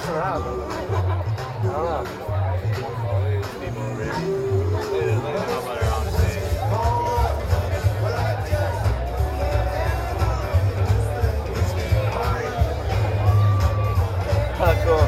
messing around. I don't know. Cool.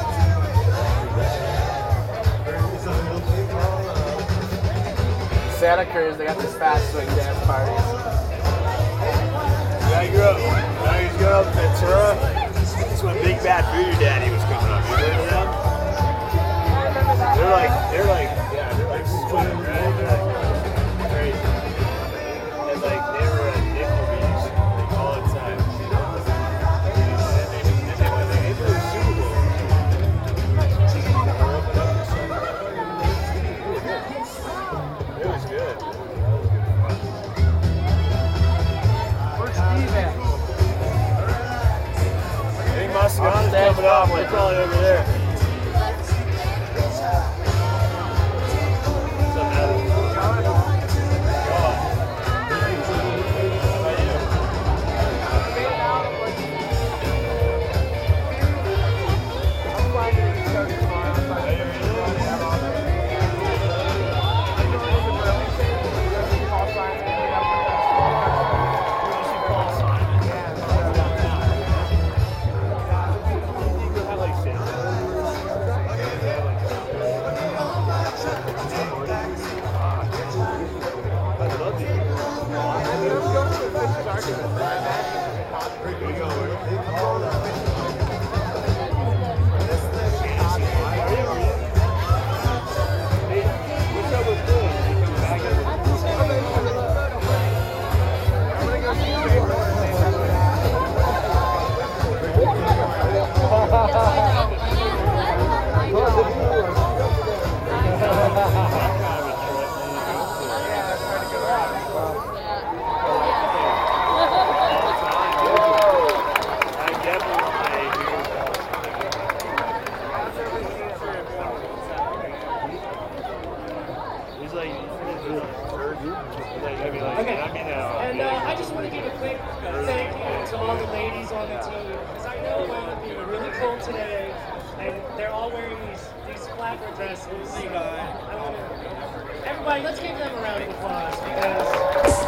Santa Cruz, they got this fast swing dance parties. Yeah, I grew up. I used to go up to Ventura. That's when Big Bad Voodoo Daddy was coming up. You remember them? They're like swimming, right? They're like crazy. And like they were at nickel beach like all the time. And they were Super Bowl. It was good. Where's Steve at? He must have gone coming up. They're probably over there. What's up, Adam? And I just want to give a quick thank you to all the ladies on the team, because I know it wound up being really cold today, and they're all wearing these flapper dresses. Everybody, let's give them a round of applause.